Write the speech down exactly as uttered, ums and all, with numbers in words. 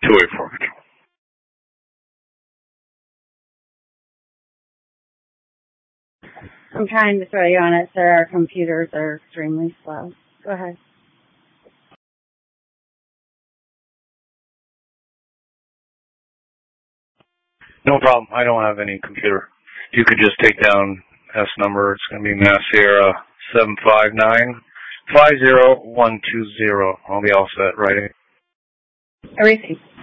two eight four Control. I'm trying to throw you on it, sir. Our computers are extremely slow. Go ahead. No problem. I don't have any computer. You could just take down S number. It's going to be Mass Sierra seven five nine five zero one two zero. I'll be all set, right? Everything.